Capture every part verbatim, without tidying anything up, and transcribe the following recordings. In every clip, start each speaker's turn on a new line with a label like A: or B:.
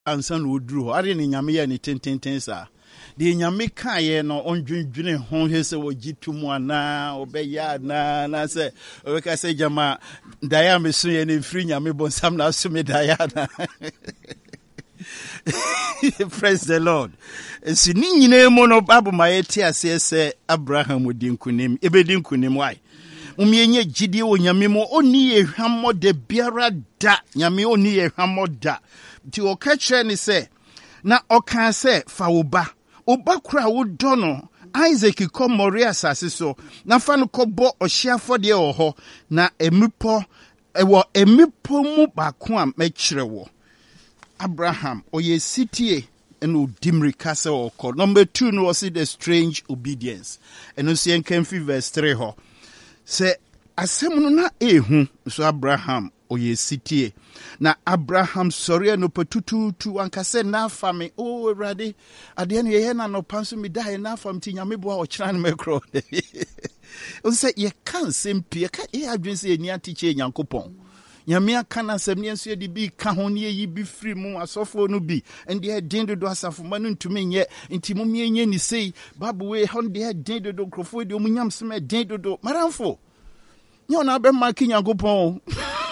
A: ansan oduru are ne nyame ya ne tententen sa de nyame kae no ondwendwene ho hese wo gitumu ana obeya na na se obeka se jama daya me so ye ne free nyame bonsam na so me daya na. Praise the Lord. Si ni nyina mu no Bible ma yeti ase se Abraham odi nkunim ebedi nkunim why umienye gidie wo nyame mo oni ehwammo de biara da nyame oni ehwammo da ti o ka kire ni se na o kan se fa wo ba oba kura wo do no Isaac ko Moria asase so na fa no kɔbɔ ɔhyiafode wɔ hɔ na emipo ɛwɔ emipo mu baako a mɛkyerɛ wo Abraham oye sitie eno dimrika se ɔkɔ. Number two no was the strange obedience eno se enkan verse three ho se asɛm no na ehu so Abraham oye sitie na Abraham sɔre no patututu ankase na fami o Awurade ade no ye na no panso mi dai na fam ti nyame bo a ɔkyerɛ no mekro o se ye kan sempie ka e adwen se eni atiche Nyankopɔn nyame aka na asɛm ne nso de bi ka ho ne yi bi firi mu asɔfo no bi ende den dodo asafo ma no ntumi nyɛ nti mu mienye ni sei babu we hon de den dodo krofo de mu nyam sem den dodo maramfo nyɛ na be ma ki Nyankopɔn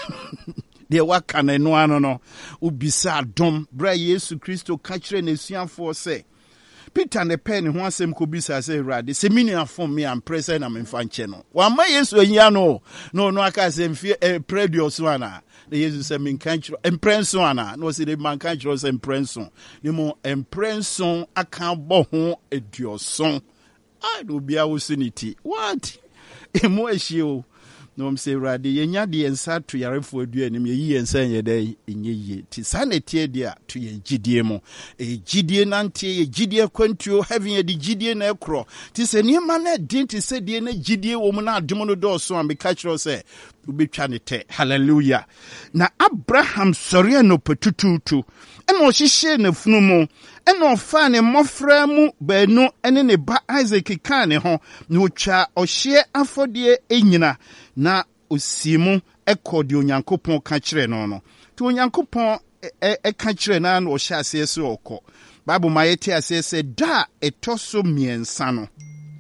A: de waka na no ano no ubisa dom bra Yesu Kristo ka kyerɛ na suafo se Peter ne pen ho asɛm ko bisa se Awurade se mini afom me am prese na me mfa nkyɛ no wa ma Yesu anyia no no no aka se mfie predio so ana na Yesu se me nka kyerɛ emprenso ana no se de man ka kyerɛ se emprenso ni mo emprenso aka bɔ ho eduoson I do bia wo suniti what emo ehie no mse Awurade yenya de ensa to yarefo aduanim yeyi ensa yɛdɛ enye yie ti sanetie dia to ye gidie mo e gidie nante ye gidie kwantuo heaven ye de gidie na ekro ti se niema na din ti se die na gidie wo mu na adom no do so am ka kyerɛ se ubetwa ne te hallelujah na Abraham sɔre no patututu ɛna ɔhyehyɛ na funu mu ɛna ɔfa ne mmɔfra mu baanu ɛne ne ba Isaac ka ne ho na otwa ɔhye afɔdeɛ enyina na osimu ekɔ de Onyankopɔn ka kyerɛ no no to Onyankopɔn ɛka kyerɛ na na ɔhyɛ ase se ɔkɔ Bible ma yɛte ase se da ɛtɔ so miɛnsa no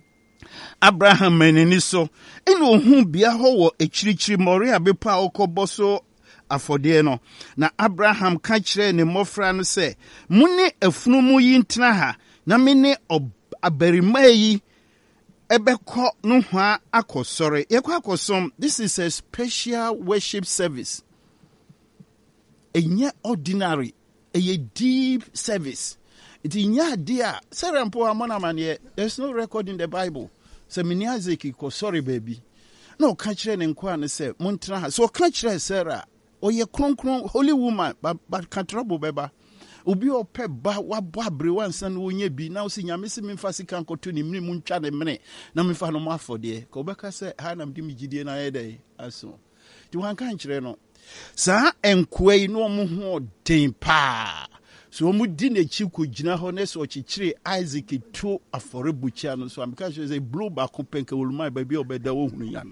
A: Abraham menini so ɛna ohun bia hɔ wɔ ekyirikyiri Moria bepa ɔkɔbɔ so afɔdeɛ no na Abraham ka kyerɛ ne mmɔfra no sɛ mune afunu mu yi ntena ha na me ne abarima yi ebeko no hwa akosore yekwa akosom. This is a special worship service, enye ordinary, a deep service. It inya dia serampo amana mane. There's no record in the Bible so mini Isaac ko sorry baby no ka kire ne nko an se montra ha so ka kire Sarah oye kronkron holy woman but ka trouble beba obi ope ba wabo abre wansan no nya bi na osi nyame se memfa sika nkoto ni mini muntwa ne mene na memfa no mafode ka obeka se ha na mdi migidie na yedai aso ti wan kan kire no sa enkoai no mo ho den pa so mu di na chi ko gina ho na so chichire Isaac to aforebucha no so am ka say blow back penka woluma ba bi obeda wo hunu nyame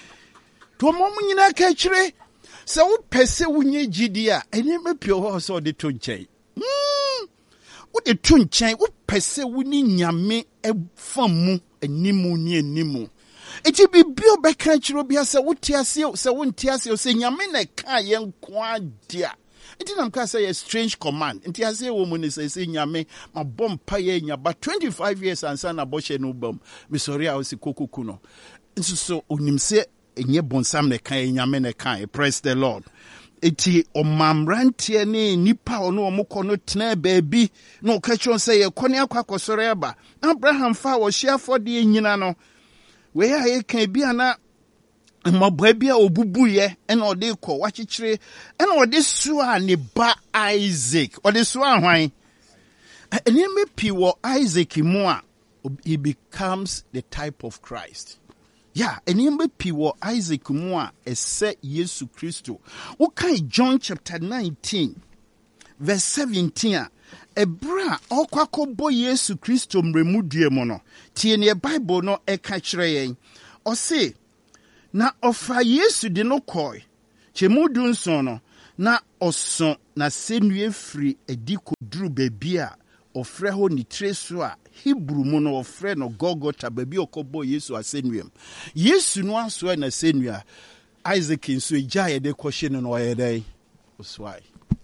A: to mo mu nyina ka kire se wo pese wo nye gidi a ene mepio ho so de to nchen mm wo de to nchen wo pese wo ni nyame efamu animu ni animu eti bibio be ka kire obi ase wo tiase se wo ntiase se nyame na ka ye nko adia. It didn't cause a strange command. Inti ase wo mu ni say say nyame ma bom pa ye nya ba twenty-five years ansa na boshe no bom. Me sorry a osi kokuku no. Nso so onim se enye bonsam ne kan nyame ne kan. Praise the Lord. Eti omamrantie ne nipa ono omukọ no tena baabi no ka chon say ye kone akwa kosore aba. Abraham fa wo hia fode nyina no. We ya ye kan bi ana mabwa bia obubuye ena ode kɔ wachichire ena ode soa ne ba Isaac ode soa hwan ene me pi wɔ Isaac mu a he becomes the type of Christ. Yeah, ene me pi wɔ Isaac mu a ɛsɛ Yesu Kristo. Wokai John chapter nineteen verse seventeen a ebra ɔkwakɔbɔ Yesu Kristo mremudue mu no tie ne Bible no ɛka kyerɛ yɛn ɔse na ofa Yesu de no koi chemudu nso no na oso na senue free edi koduru baby a ofre ho ni treso a Hebrew mu no ofre no Golgotha baby okobo Yesu asenuem. Yesu no aso na senua Isaac nso eja ye de kwhye no no yedai oswai.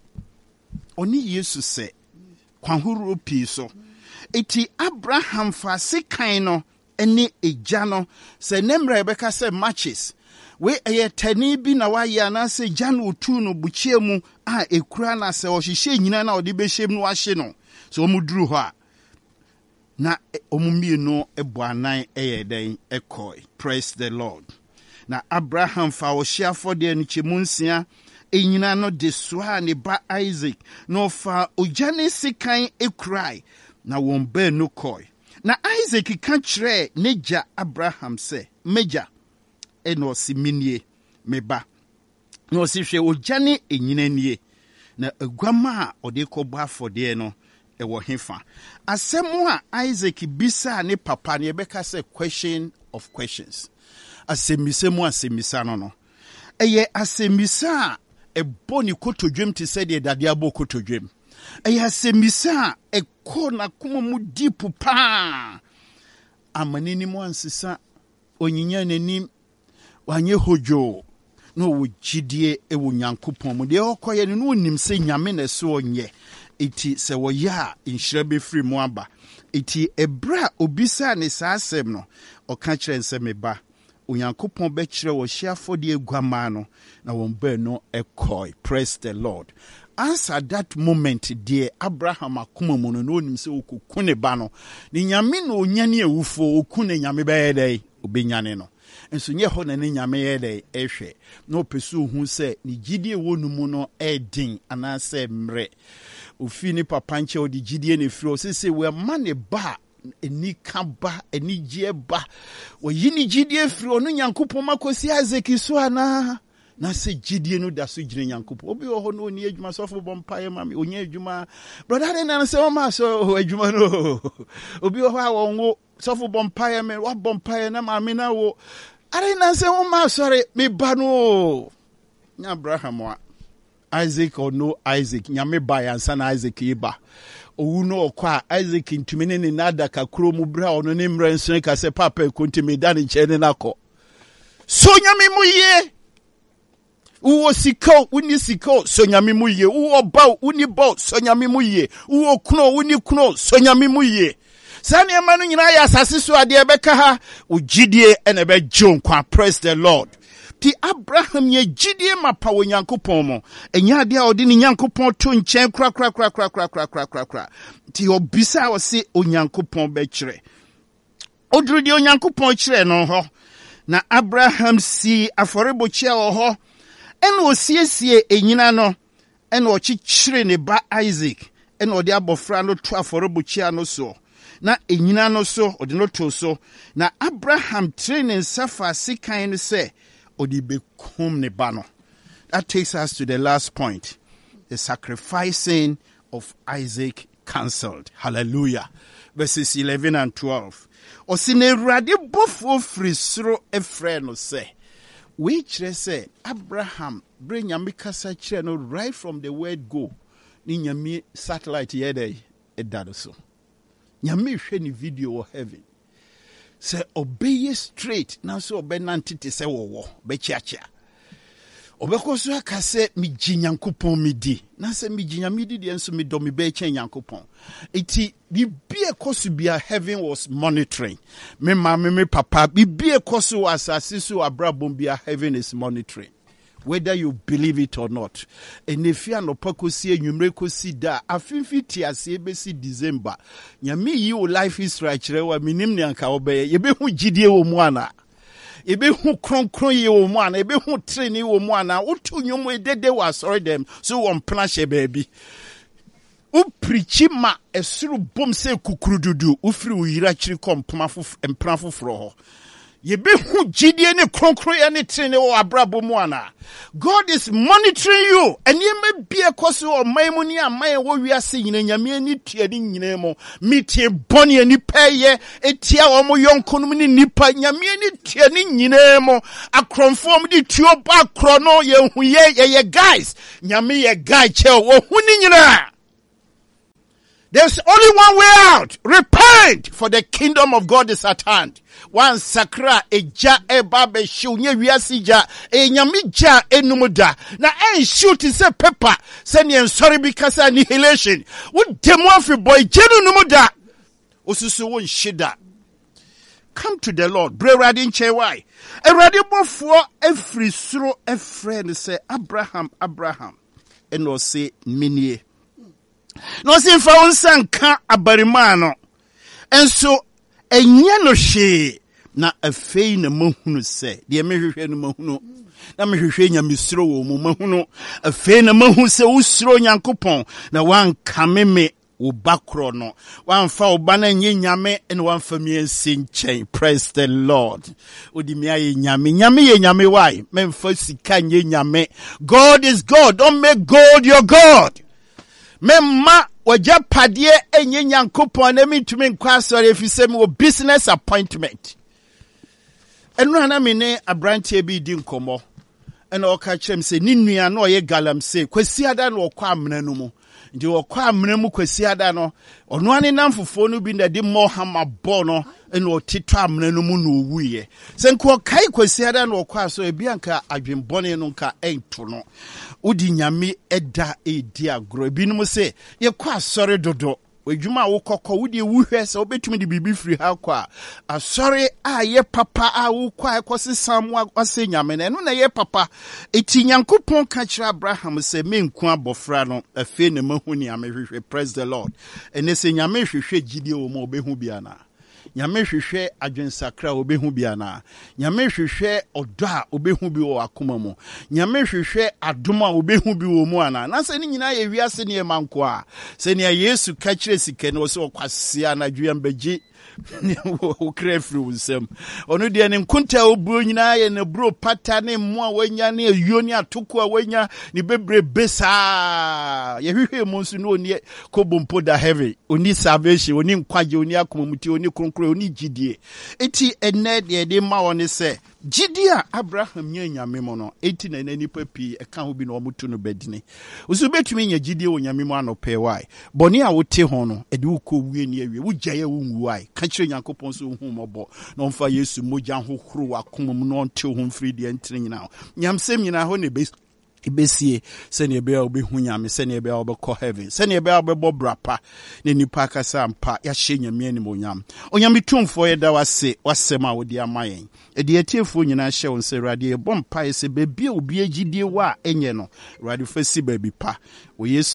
A: Oni Yesu se kwanhuru pi so. Eti Abraham fa sekan no ene eja no se nemra ebeka se matches. We eye tani bi na wa ya na se janu otu no buchie mu a ekura na se ohihye nyina na odi behyem no ahye no so omuduru ho a na omumie no ebo anan eye den ekoi. Praise the Lord. Na Abraham fa ohia fode no chemu nsia enyina no de soa ne ba Isaac no fa ojane sekan ekrai na won ba no koi. Na Isaac ka kire neja Abraham se meja eno si minie meba no si hwe ojane enyina nie na aguama a ode kɔbɔ afɔde no ewo hefa asɛm a Isaac bisa ne papa ne bɛka sɛ question of questions asɛmisa mu asɛmisa no no ɛyɛ asɛmisa a ɛbɔ ne kotodwem te sɛ de dade abɔ kotodwem ɛyɛ asɛmisa a ɛkɔ na kuma mu deep pa amanini mu ansesa onyinya nanim wanye hojo no wo gidie e wo Nyankopɔn mu de okoye no onim se nyame na so onye eti se wo ya inhira be free mu aba eti ebra obisa ne saasem no oka kire nse meba Onyankopɔn be kire wo hyiafo de aguama no na won ba no ekoi. Praise the Lord. As at that moment dear Abraham akoma mu no onim se okukune ba no ni nyame no onyane awufo okune nyame ba yedai obenyane no enso nye ho na ne nyame yedai ehwe na opesu hu se ni gidie wonu mu no edin anase mre ofi ni papa nche odi gidie ne firi o sese we ma ne ba eni ka ba eni gie ba wo yini gidie firi onu Nyankopɔn makosi Isaac so ana na se gidie no da so gire Nyankopɔn obi ho no oni adwuma sofo bompaye mame onye adwuma brother na se o ma so adwuma no obi ho a wonwo sofo bompaye me wa bompaye na mame na wo are na se o ma sorry me ba no nya Abraham wa Isaac or no Isaac nyame ba yansa na Isaac yiba owu no okwa Isaac ntumene ne nada kakro mu bra ono ne mra nso ka se papa kontimi da ne chene nako so nyame mu ye uwo siko uni siko so nyame mu ye uwo ba uni ba so nyame mu ye uwo kuno uni kuno so nyame mu ye sane amanu nyina ya asase so ade ebeka ha ugidie ene be jonkwa. Praise the Lord. Ti Abraham ye gidie mapa wo Nyankopɔn mo enya ade a odi ni Nyankopɔn to nkyɛn kra kra kra kra kra kra kra kra kra ti obisa o se Onyankopɔn be kyerɛ oduru di Onyankopɔn kyerɛ no ho na Abraham si aforebokyia wo ho ena osiesie enyina no ena ochikyire ne ba Isaac ena odi abofra no to aforebokyia no so na enyina no so odi no to so na Abraham training safa sikan no se odi bekum ne ba no. That takes us to the last point, the sacrificing of Isaac cancelled. Hallelujah. Verses eleven and twelve. Osine rade bofo frisro efre no se we kire se Abraham bring nyame kasa kire no right from the word go ni nyame satellite ye dey edado so nyame hwe ni video of heaven se obey straight na so obenante te se wo be chiachia obekoso aka se mi Nyankopɔn mi di na se mi nyame di de enso mi do mi be chen Nyankopɔn iti bibie koso bia heaven was monitoring me ma me me papa bibie koso asase so abrabom bia heaven is monitoring whether you believe it or not. Enefia no pakosi enwumre kosi da afinfi ti ase besi December nyame yi o life history kire wa minim ne anka obeye ye be hu gidie wo mu ana ebe hu kronkron ye wo mu ana ebe hu training wo mu ana wotu nwom edede wa sorry them so won plan she baby u preachi ma esuru bom se kukurududu ufiri uyira kiri kompama fu empran foforo ho Yebehu jidie ne kronkro ya ne trene wo abrabo mu ana. God is monitoring you. And ye may be a cause or my money and my wo wiase nyina nyame ani tuade nyina mo. Metie boni ani peye etia wo mo yonkonom ni nipa nyame ani tuade nyina mo. Akromfo di tuo ba krono ye hu ye ye guys. Nyame ye guy che wo hu ni nyina. There's only one way out. Repent, for the kingdom of God is at hand. One sakra eja eba be shiu nye wiasija e nyamija enumuda na en shoot is a pepper send you sorry because annihilation. What demo fi boy jenu numuda osusu won shida. Come to the Lord. Bre radin chewai. E radin for every sro a friend say Abraham Abraham and no say minie. No sin fa unsan ka abarimano. And so enye no she na afei na mahunu se de mehwehwe no mahunu na mehwehwe nyamesro wo mu mahunu afei na mahu se usro nyankopon na wanka meme wo bakro no wanfa wo bana nye nyame ene wanfa mi ensinchen. Praise the Lord. Odi mi aye nyame nyame ye nyame why memfa sika nye nyame. God is God. Don't make God your God. Memma waja padie enye nyankopon na mitumi nkwa sori efise mi wo business appointment. Enu ana me ne abrantie bi di nkomo. Ena o ka kyerem se ni nua na oye galamse kwasi ada na okwa amena no mu. Ndi okwa amena mu kwasi ada no ono ane namfofo no bi na di mo hama bo no ena otito amena no mu no owuye. Se nko kai kwasi ada na okwa so ebi anka adwenbone no nka ento no. Udi nyame eda edi agro ebinom se ye kwa sori dodo wadwuma wo kokko wudi wuhwe se obetumi di bibi free ha kwa asori a ye papa a wo kwa ekosi samwa ase nyame na no na ye papa eti nyankopon ka kira Abraham se menku abofra no afi na mahuni amehwehwe. Praise the Lord. Ene se nyame hwehwe gidie wo mo obehu bia na nyame hwehwe adwensakra obehu bia na nyame hwehwe odo a obehu bi wo akoma mu nyame hwehwe adoma obehu bi wo mu ana na se ni nyina ye wiase ne manko a se ne Yesu ka kire sike no so kwasia na dwuam bagye wo krefri unsem onu de ne nkunta obro nyina ye ne bro pata ne mo a wanya ne ayuo ne atoko a wanya ne bebre besa ye hwehwe mo nso no oni kobompo da heavy oni salvation oni nkwaje oni akomamuti oni kronkro oni gidie eti ene de de ma woni se Jidia Abraham nye nyame mo no eti na nani papi e ka ho bi na omutu no bedine usu betumi nya jidie wo nyame mo anope wai boni a wote ho no e de ukọ wie ni awie wugyaye wo nwu wai ka kire nyankopon so hu mobo no mfa Yesu mogya ho horo akomam no nte ho mfiri de ntire nyina nyamsem nyina ho ne be ibesie sene ebe obehu nyame sene ebe obekọ heaven sene ebe obebo brapa ne nipa kasa mpa ya hye nyame ani monyam onyame tumfo ye da wase wasema wodi amayen edi etiefo nyina hye won se rade e bompa ese bebie obi agidie wa enye no rade fasi baby pa wo Yesu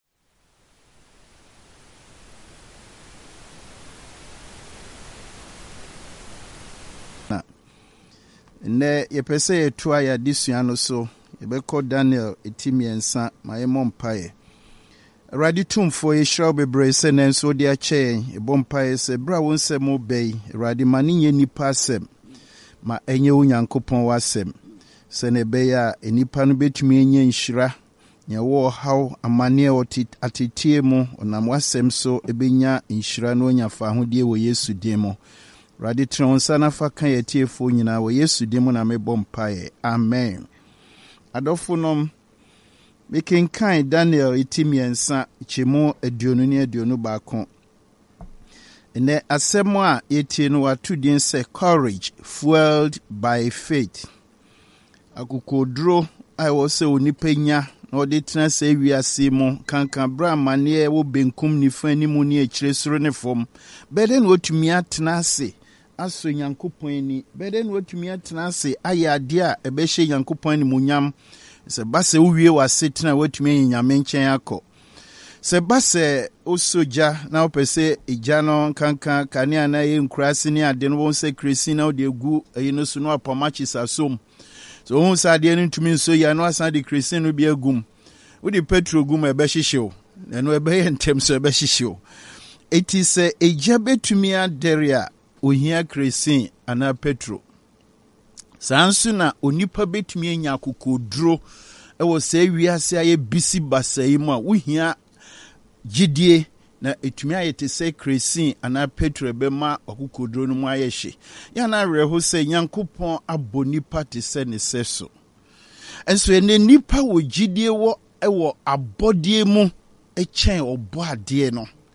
A: na ne ye pese etua ya disua no so Ebeko Daniel etimiensa mayemo mpae Radi tumfo ye shraw bebre se nenso de ache ebom mpae se bra wonsem obey radi mani nye nipa asem ma enye onyankopon wasem se ne be ya enipa no betumi enye nhira nye wo haw amane atitie mu onam wasem so ebenya nhira no onyafa hodie wo Yesu demo radi tronsa na fa kan yetiefo nyina wo Yesu demo na mebom mpae amen. Adofunom making kind Daniel itimiensa chemo aduonu ne aduonu baako ene asemo a yetie no watudin se courage fueled by faith akukodro ai wo se onipa nya na odi tena se wiase mu kankan bra mane wo benkum nifa ni mu ne akire soro ne fom beden wotumi atena ase aso nyankopon ni beden wotumi atena ase ayade a ebehye nyankopon ni munyam se base uwie wasetena wotumi nyame nchen akọ se base osoja na opese ija no kankan kania na ye nkurase ni ade no wonse kresi na ode gu eyino so no apamachi sasom so won sa ade no ntumi nso ya no asan de kresi no bi agum wodi petro gum ebehyehew na no ebeye ntem so ebehyehew eti se eja betumi aderia ohia kresi ana petro saa nso na onipa betumi anya akokoduro ewo se wiase aye bisi basai mu a wohia gidie na etumi ayete se kresin ana Petro bema akokoduro no mu ayehye ya na reho se Nyankopɔn abonipa te se ne seso enso ene nipa wo gidie wo ewo abodie mu ekyɛn ɔbɔ ade no